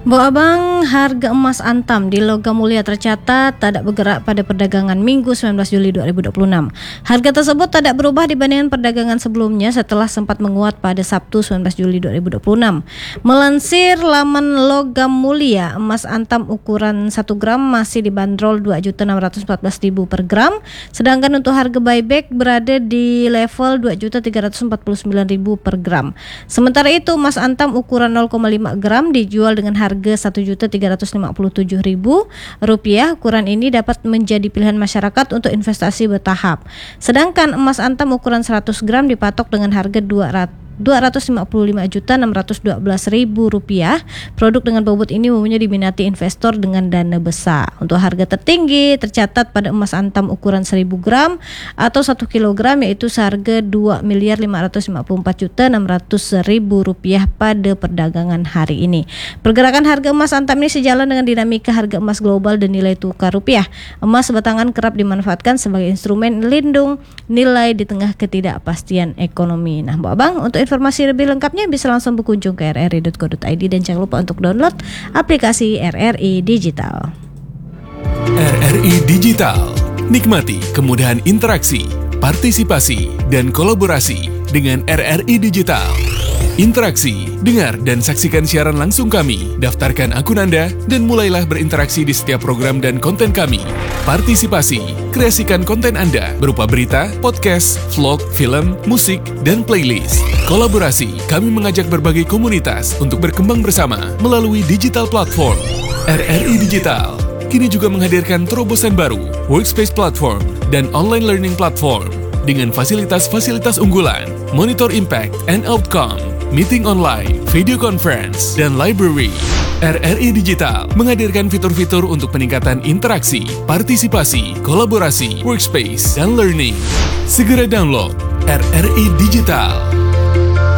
Bu Abang, harga emas Antam di Logam Mulia tercatat tidak bergerak pada perdagangan Minggu 19 Juli 2026. Harga tersebut tidak berubah dibandingkan perdagangan sebelumnya setelah sempat menguat pada Sabtu 19 Juli 2026. Melansir laman Logam Mulia, emas Antam ukuran 1 gram masih dibanderol 2.614.000 per gram, sedangkan untuk harga buyback berada di level 2.349.000 per gram. Sementara itu, emas Antam ukuran 0,5 gram dijual dengan harga Rp1.357.000. Ukuran ini dapat menjadi pilihan masyarakat untuk investasi bertahap. Sedangkan emas Antam ukuran 100 gram dipatok dengan harga Rp255.612.000. Produk dengan bobot ini umumnya diminati investor dengan dana besar. Untuk harga tertinggi tercatat pada emas Antam ukuran 1000 gram atau 1 kg yaitu seharga Rp2.554.600.000 pada perdagangan hari ini. Pergerakan harga emas Antam ini sejalan dengan dinamika harga emas global dan nilai tukar rupiah. Emas batangan kerap dimanfaatkan sebagai instrumen lindung nilai di tengah ketidakpastian ekonomi. Nah, Bu Abang, untuk informasi lebih lengkapnya bisa langsung berkunjung ke rri.co.id dan jangan lupa untuk download aplikasi RRI Digital. RRI Digital. Nikmati kemudahan interaksi, partisipasi, dan kolaborasi dengan RRI Digital. Interaksi, dengar dan saksikan siaran langsung kami, daftarkan akun Anda, dan mulailah berinteraksi di setiap program dan konten kami. Partisipasi, kreasikan konten Anda berupa berita, podcast, vlog, film, musik, dan playlist. Kolaborasi, kami mengajak berbagai komunitas untuk berkembang bersama melalui digital platform. RRI Digital kini juga menghadirkan terobosan baru, workspace platform, dan online learning platform dengan fasilitas-fasilitas unggulan, monitor impact and outcome, meeting online, video conference, dan library. RRI Digital menghadirkan fitur-fitur untuk peningkatan interaksi, partisipasi, kolaborasi, workspace, dan learning. Segera download RRI Digital.